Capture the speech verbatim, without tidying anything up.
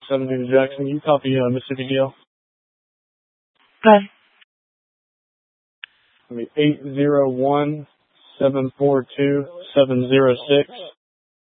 seventeen to Jackson. You copy uh, Mississippi D L? Good. eight zero one, seven four two, seven zero six.